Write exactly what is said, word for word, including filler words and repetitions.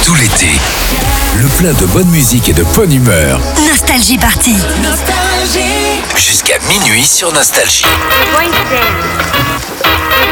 tout l'été. Le plein de bonne musique et de bonne humeur. Nostalgie Party. Nostalgie. Jusqu'à minuit sur Nostalgie. We're going to dance.